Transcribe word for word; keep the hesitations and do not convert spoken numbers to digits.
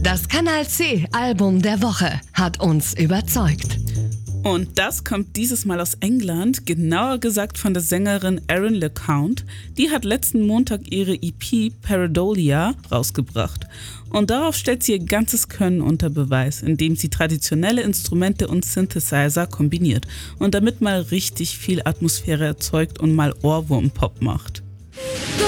Das Kanal C Album der Woche hat uns überzeugt. Und das kommt dieses Mal aus England, genauer gesagt von der Sängerin Erin LeCount. Die hat letzten Montag ihre E P Pareidolia rausgebracht. Und darauf stellt sie ihr ganzes Können unter Beweis, indem sie traditionelle Instrumente und Synthesizer kombiniert und damit mal richtig viel Atmosphäre erzeugt und mal Ohrwurm-Pop macht.